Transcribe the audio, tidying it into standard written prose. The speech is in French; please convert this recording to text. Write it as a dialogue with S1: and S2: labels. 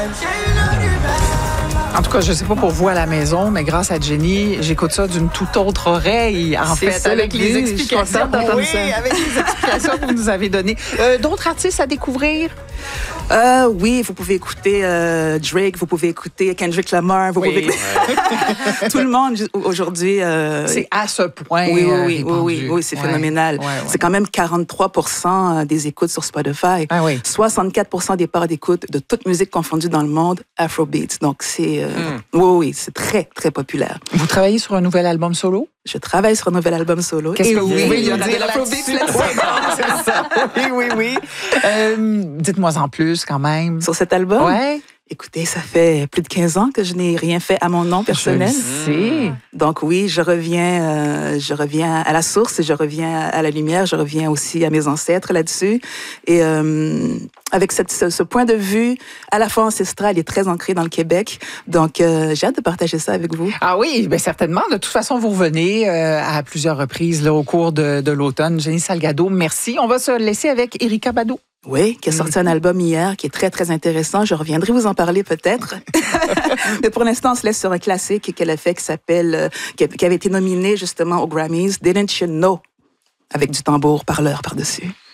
S1: En tout cas, je sais pas pour vous à la maison, mais grâce à Jenny, j'écoute ça d'une toute autre oreille, en fait,
S2: ça,
S1: avec les explications.
S2: Oui,
S1: avec les explications que vous nous avez données. D'autres artistes à découvrir?
S2: Oui, vous pouvez écouter Drake, vous pouvez écouter Kendrick Lamar, vous pouvez écouter tout le monde aujourd'hui.
S1: C'est à ce point.
S2: Oui, c'est phénoménal.
S1: Ouais.
S2: C'est quand même 43% des écoutes sur Spotify. 64% des parts d'écoute de toute musique confondue dans le monde, Afrobeats. Donc c'est c'est très très populaire.
S1: Vous travaillez sur un nouvel album solo?
S2: Je travaille sur un nouvel album solo.
S1: Qu'est-ce que vous pouvez
S2: il y
S1: nous dire là-dessus? C'est ça. Oui. Dites-moi en plus quand même.
S2: Sur cet album?
S1: Ouais.
S2: Écoutez, ça fait plus de 15 ans que je n'ai rien fait à mon nom personnel.
S1: Je sais.
S2: Donc oui, je reviens à la source, je reviens à la lumière, je reviens aussi à mes ancêtres là-dessus. Et avec ce point de vue à la fois ancestral et très ancré dans le Québec. Donc j'ai hâte de partager ça avec vous.
S1: Ah oui, bien certainement. De toute façon, vous revenez à plusieurs reprises là, au cours de l'automne. Jenny Salgado, merci. On va se laisser avec Erykah Badu.
S2: Oui, qui a sorti un album hier qui est très, très intéressant. Je reviendrai vous en parler peut-être. Mais pour l'instant, on se laisse sur un classique qu'elle a fait qui s'appelle, qui avait été nominé justement aux Grammys, Didn't You Know, avec du tambour parleur par-dessus.